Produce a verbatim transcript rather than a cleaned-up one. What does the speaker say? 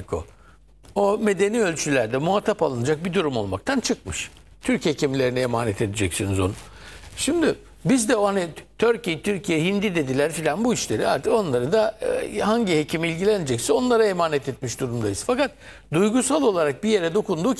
artık o. O medeni ölçülerde muhatap alınacak bir durum olmaktan çıkmış. Türk hekimlerine emanet edeceksiniz onu. Şimdi biz de o hani Türkiye, Türkiye, Hindi dediler filan bu işleri artık onları da e, hangi hekim ilgilenecekse onlara emanet etmiş durumdayız. Fakat duygusal olarak bir yere dokunduğu